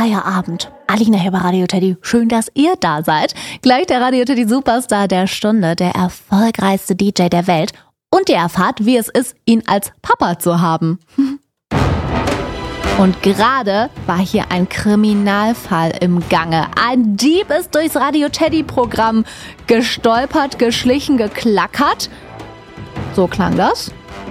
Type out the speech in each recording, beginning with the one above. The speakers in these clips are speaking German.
Feierabend. Alina hier bei Radio Teddy. Schön, dass ihr da seid. Gleich der Radio Teddy Superstar der Stunde, der erfolgreichste DJ der Welt. Und ihr erfahrt, wie es ist, ihn als Papa zu haben. Und gerade war hier ein Kriminalfall im Gange. Ein Dieb ist durchs Radio Teddy Programm gestolpert, geschlichen, geklackert. So klang das.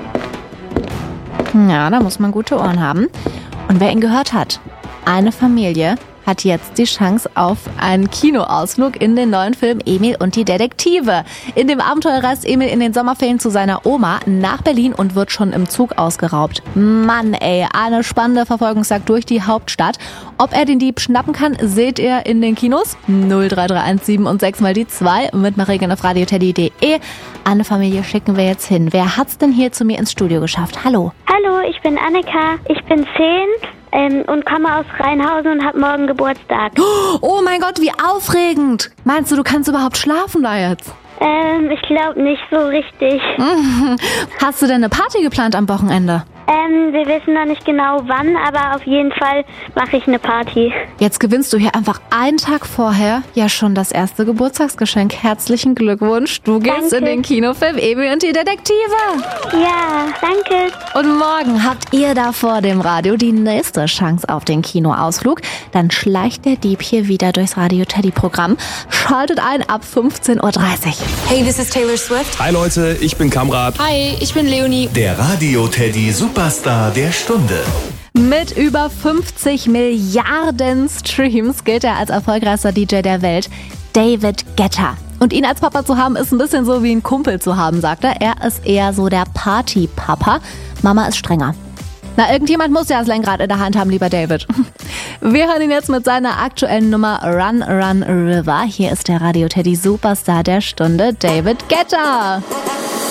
Ja, da muss man gute Ohren haben. Und wer ihn gehört hat, eine Familie hat jetzt die Chance auf einen Kinoausflug in den neuen Film Emil und die Detektive. In dem Abenteuer reist Emil in den Sommerferien zu seiner Oma nach Berlin und wird schon im Zug ausgeraubt. Mann ey, eine spannende Verfolgungsjagd durch die Hauptstadt. Ob er den Dieb schnappen kann, seht ihr in den Kinos. 03317 und 6 mal die 2 mit Maregen auf radioteddy.de. Eine Familie schicken wir jetzt hin. Wer hat's denn hier zu mir ins Studio geschafft? Hallo. Hallo, ich bin Annika. Ich bin 10 und komme aus Rheinhausen und habe morgen Geburtstag. Oh mein Gott, wie aufregend. Meinst du kannst überhaupt schlafen da jetzt? Ich glaube nicht so richtig. Hast du denn eine Party geplant am Wochenende? Wir wissen noch nicht genau wann, aber auf jeden Fall mache ich eine Party. Jetzt gewinnst du hier einfach einen Tag vorher ja schon das erste Geburtstagsgeschenk. Herzlichen Glückwunsch. Du gehst in den Kinofilm Emil und die Detektive. Ja, danke. Und morgen habt ihr da vor dem Radio die nächste Chance auf den Kinoausflug. Dann schleicht der Dieb hier wieder durchs Radio Teddy Programm. Schaltet ein ab 15:30 Uhr. Hey, this is Taylor Swift. Hi Leute, ich bin Kamrat. Hi, ich bin Leonie. Der Radio Teddy Superstar der Stunde. Mit über 50 Milliarden Streams gilt er als erfolgreichster DJ der Welt, David Guetta. Und ihn als Papa zu haben, ist ein bisschen so wie ein Kumpel zu haben, sagt er. Er ist eher so der Party-Papa. Mama ist strenger. Na, irgendjemand muss ja das Lenkrad in der Hand haben, lieber David. Wir hören ihn jetzt mit seiner aktuellen Nummer Run, Run, River. Hier ist der Radio Teddy Superstar der Stunde, David Guetta.